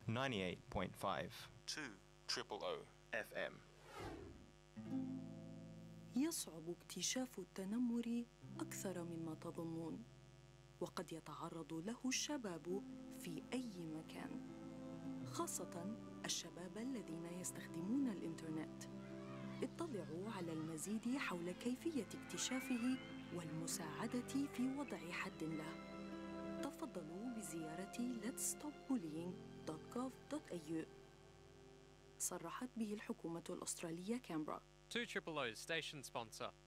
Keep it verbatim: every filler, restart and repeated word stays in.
ninety-eight point five two triple O إف إم. يصعب اكتشاف التنمر أكثر مما تظنون، وقد يتعرض له الشباب في أي مكان، خاصة الشباب الذين يستخدمون الإنترنت. اطلعوا على المزيد حول كيفية اكتشافه والمساعدة في وضع حد له. تفضلوا بزيارة ليتس ستوب بولينج دوت جوف دوت إيه يو. صرحت به الحكومة الأسترالية كامبرا. two triple O station sponsor.